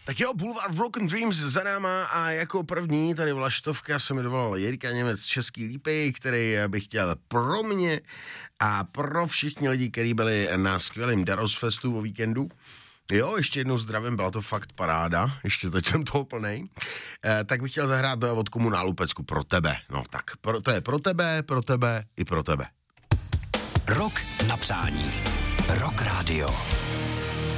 Tak jo, Boulevard Broken Dreams za náma a jako první tady vlaštovka se mi dovolal Jirka Němec Český Lípy, který bych chtěl pro mě a pro všichni lidi, kteří byli na skvělém Darosfestu o víkendu. Jo, ještě jednou zdravím, byla to fakt paráda, ještě teď jsem toho plnej. Tak bych chtěl zahrát od Komunálu pecku pro tebe. No tak, to je pro tebe i pro tebe. Rok na přání. Rock Radio.